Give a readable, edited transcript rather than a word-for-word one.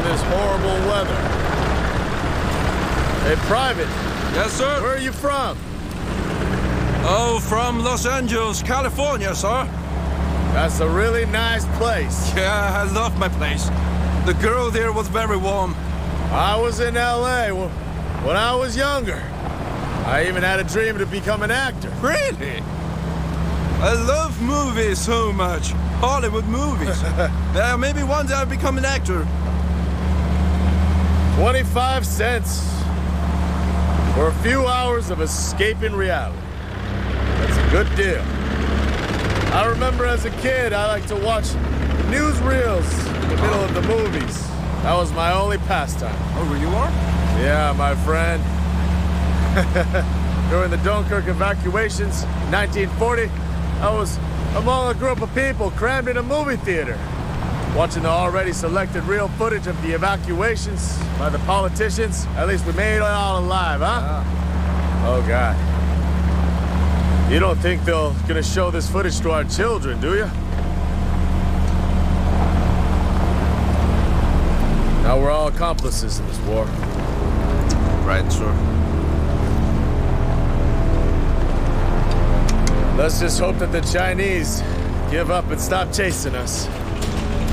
this horrible weather. Hey, Private. Yes, sir? Where are you from? Oh, from Los Angeles, California, sir. That's a really nice place. Yeah, I love my place. The girl there was very warm. I was in L.A. when I was younger. I even had a dream to become an actor. Really? I love movies so much. Hollywood movies. Maybe one day I'll become an actor. 25 cents for a few hours of escaping reality. That's a good deal. I remember as a kid, I liked to watch newsreels in the middle of the movies. That was my only pastime. Oh, you are? Yeah, my friend. During the Dunkirk evacuations in 1940, I was among a group of people crammed in a movie theater, watching the already selected real footage of the evacuations by the politicians. At least we made it all alive, huh? Yeah. Oh, God. You don't think they're gonna show this footage to our children, do you? Now we're all accomplices in this war. Right, sir. Let's just hope that the Chinese give up and stop chasing us.